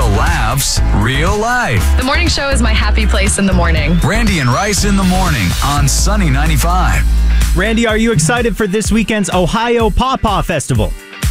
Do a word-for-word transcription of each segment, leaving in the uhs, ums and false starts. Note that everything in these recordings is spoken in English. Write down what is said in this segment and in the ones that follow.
Real laughs, real life. The morning show is my happy place in the morning. Randy and Rice in the morning on Sunny ninety-five. Randy, are you excited for this weekend's Ohio Pawpaw Festival?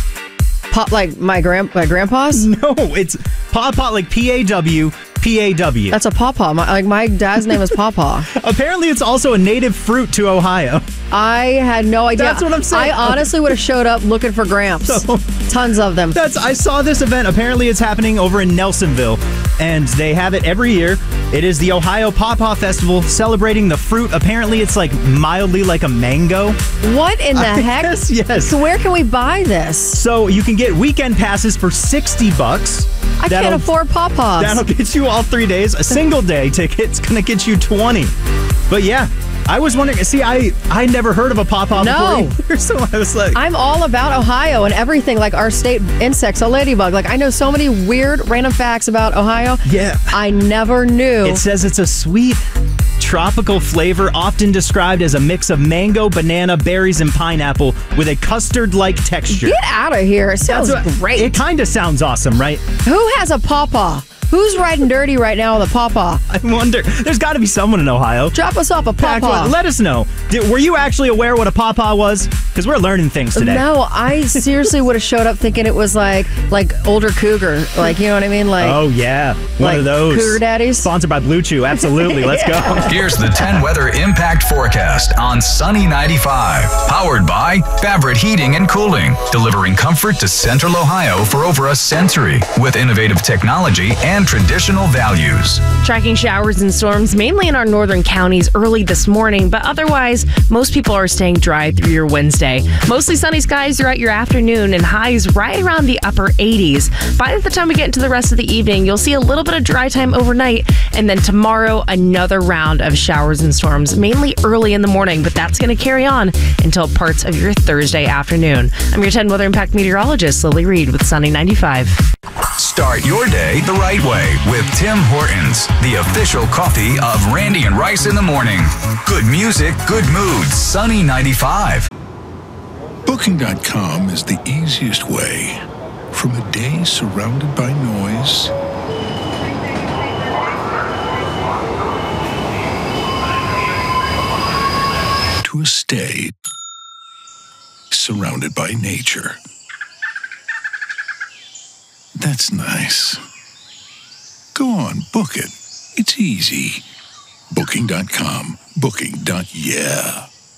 Pop like my grand my grandpa's? No, it's Pawpaw, like P A W P A W. That's a pawpaw. My, like my dad's name is Pawpaw. Apparently, it's also a native fruit to Ohio. I had no idea. That's what I'm saying. I honestly would have showed up looking for Gramps. So, Tons of them. That's. I saw this event. Apparently, it's happening over in Nelsonville, and they have it every year. It is the Ohio Pawpaw Festival celebrating the fruit. Apparently, it's like mildly like a mango. What in the I heck? guess, yes. So where can we buy this? So you can get weekend passes for sixty bucks. I That'll- can't afford pawpaws. That'll get you all three days. A single day ticket's gonna get you twenty. But yeah, I was wondering. See, I I never heard of a pawpaw No. before either, so I was like, I'm all about Ohio and everything, like our state insects, a ladybug. Like I know so many weird random facts about Ohio. yeah. I never knew. It says it's a sweet, tropical flavor, often described as a mix of mango, banana, berries, and pineapple with a custard-like texture. Get out of here. It sounds That's what- great. It kind of sounds awesome, right? Who has a pawpaw? Who's riding dirty right now with a pawpaw? I wonder. There's got to be someone in Ohio. Drop us off a Pack pawpaw. one. Let us know. Did, were you actually aware what a pawpaw was? Because we're learning things today. No, I seriously would have showed up thinking it was like like older cougar, like you know what I mean, like Oh yeah, one like of those. cougar daddies. Sponsored by Blue Chew. Absolutely. Let's go. Here's the ten weather impact forecast on Sunny ninety-five. Powered by Fabric Heating and Cooling, delivering comfort to Central Ohio for over a century with innovative technology and traditional values. Tracking showers and storms mainly in our northern counties early this morning, but otherwise, most people are staying dry through your Wednesday. Mostly sunny skies throughout your afternoon and highs right around the upper eighties. By the time we get into the rest of the evening, you'll see a little bit of dry time overnight, and then tomorrow, another round of showers and storms, mainly early in the morning, but that's going to carry on until parts of your Thursday afternoon. I'm your ten Weather Impact meteorologist, Lily Reed with Sunny ninety-five. Start your day the right way with Tim Hortons, the official coffee of Randy and Rice in the morning. Good music, good moods, Sunny ninety-five. Booking dot com is the easiest way from a day surrounded by noise to a stay surrounded by nature. That's nice. Go on, book it. It's easy. Booking dot com. Booking. Yeah.